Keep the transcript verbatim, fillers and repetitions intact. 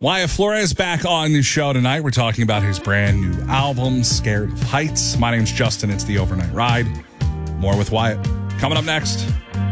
Wyatt Flores back on the show tonight. We're talking about his brand new album, Scared of Heights. My name's Justin. It's the Overnight Ride. More with Wyatt. Coming up next.